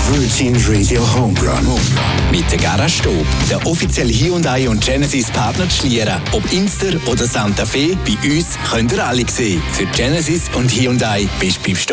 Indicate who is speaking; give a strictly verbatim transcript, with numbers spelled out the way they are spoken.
Speaker 1: Virgin Radio Homerun.
Speaker 2: Mit der Garage-Stube, der offizielle Hyundai und Genesis Partner zu Schlieren. Ob Inster oder Santa Fe, bei uns könnt ihr alle sehen. Für Genesis und Hyundai bist du beim Stop